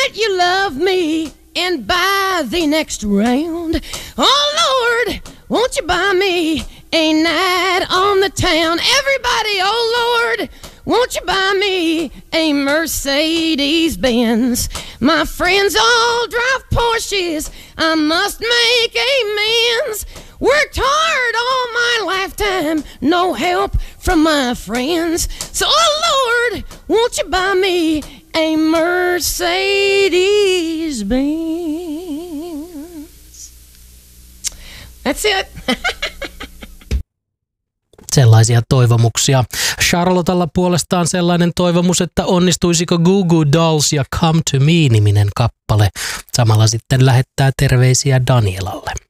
that you love me and buy the next round. Oh Lord, won't you buy me a night on the town? Everybody, oh Lord, won't you buy me a Mercedes-Benz? My friends all drive Porsches, I must make amends. Worked hard all my lifetime, no help from my friends. So, oh Lord, won't you buy me a Mercedes-Benz? That's it. Sellaisia toivomuksia. Charlottella puolestaan sellainen toivomus, että onnistuisiko Goo Goo Dolls ja Come to Me -niminen kappale. Samalla sitten lähettää terveisiä Danielalle.